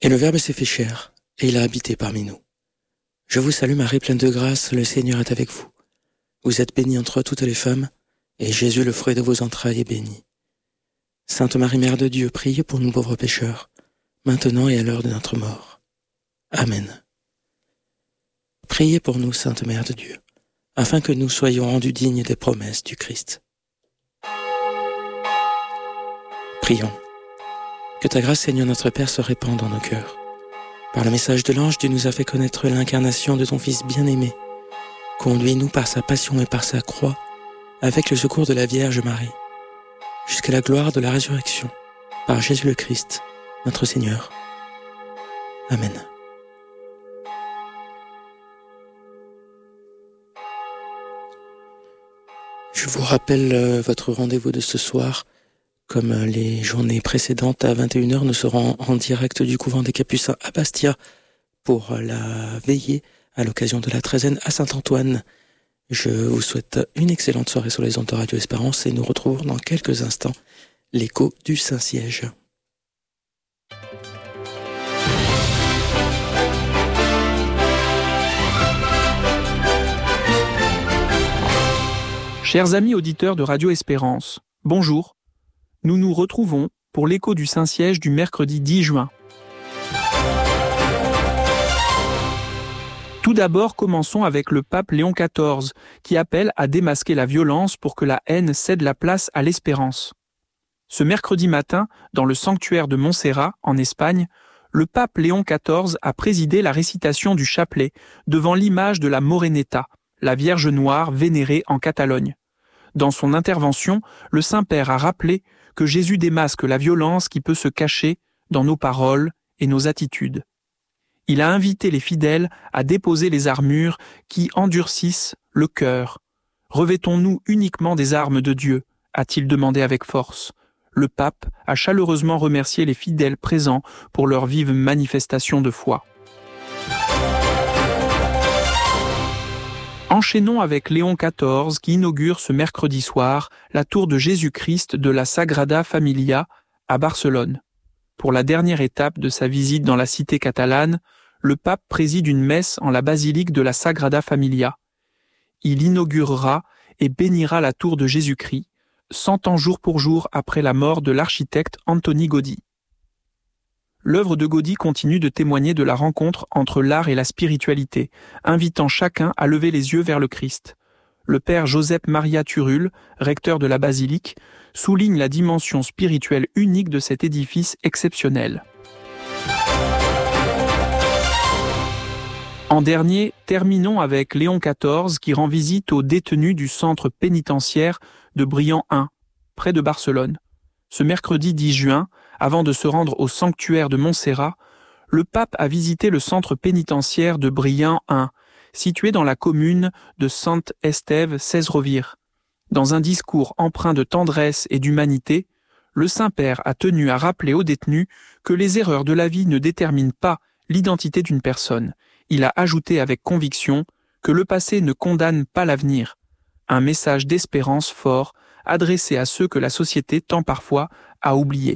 Et le Verbe s'est fait chair, et il a habité parmi nous. Je vous salue Marie, pleine de grâce, le Seigneur est avec vous. Vous êtes bénie entre toutes les femmes, et Jésus, le fruit de vos entrailles, est béni. Sainte Marie, Mère de Dieu, priez pour nous pauvres pécheurs, maintenant et à l'heure de notre mort. Amen. Priez pour nous, Sainte Mère de Dieu, afin que nous soyons rendus dignes des promesses du Christ. Prions. Que ta grâce, Seigneur notre Père, se répande dans nos cœurs. Par le message de l'ange, tu nous as fait connaître l'incarnation de ton Fils bien-aimé. Conduis-nous par sa passion et par sa croix, avec le secours de la Vierge Marie, jusqu'à la gloire de la résurrection, par Jésus le Christ, notre Seigneur. Amen. Je vous rappelle votre rendez-vous de ce soir. Comme les journées précédentes, à 21h, nous serons en direct du couvent des Capucins à Bastia pour la veillée à l'occasion de la treizaine à Saint-Antoine. Je vous souhaite une excellente soirée sur les ondes de Radio Espérance et nous retrouvons dans quelques instants l'écho du Saint-Siège. Chers amis auditeurs de Radio Espérance, bonjour. Nous nous retrouvons pour l'écho du Saint-Siège du mercredi 10 juin. Tout d'abord, commençons avec le pape Léon XIV, qui appelle à démasquer la violence pour que la haine cède la place à l'espérance. Ce mercredi matin, dans le sanctuaire de Montserrat, en Espagne, le pape Léon XIV a présidé la récitation du chapelet devant l'image de la Moreneta, la Vierge Noire vénérée en Catalogne. Dans son intervention, le Saint-Père a rappelé que Jésus démasque la violence qui peut se cacher dans nos paroles et nos attitudes. Il a invité les fidèles à déposer les armures qui endurcissent le cœur. « Revêtons-nous uniquement des armes de Dieu ?» a-t-il demandé avec force. Le pape a chaleureusement remercié les fidèles présents pour leur vive manifestation de foi. Enchaînons avec Léon XIV qui inaugure ce mercredi soir la tour de Jésus-Christ de la Sagrada Familia à Barcelone. Pour la dernière étape de sa visite dans la cité catalane, le pape préside une messe en la basilique de la Sagrada Familia. Il inaugurera et bénira la tour de Jésus-Christ, 100 ans jour pour jour après la mort de l'architecte Antoni Gaudí. L'œuvre de Gaudí continue de témoigner de la rencontre entre l'art et la spiritualité, invitant chacun à lever les yeux vers le Christ. Le père Josep Maria Turull, recteur de la basilique, souligne la dimension spirituelle unique de cet édifice exceptionnel. En dernier, terminons avec Léon XIV qui rend visite aux détenus du centre pénitentiaire de Briand 1, près de Barcelone. Ce mercredi 10 juin, avant de se rendre au sanctuaire de Montserrat, le pape a visité le centre pénitentiaire de Briand 1, situé dans la commune de Sant Esteve Sesrovir. Dans un discours empreint de tendresse et d'humanité, le Saint-Père a tenu à rappeler aux détenus que les erreurs de la vie ne déterminent pas l'identité d'une personne. Il a ajouté avec conviction que le passé ne condamne pas l'avenir. Un message d'espérance fort adressé à ceux que la société tend parfois à oublier.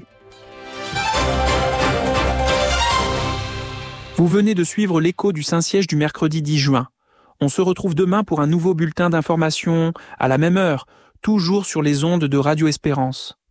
Vous venez de suivre l'écho du Saint-Siège du mercredi 10 juin. On se retrouve demain pour un nouveau bulletin d'information à la même heure, toujours sur les ondes de Radio Espérance.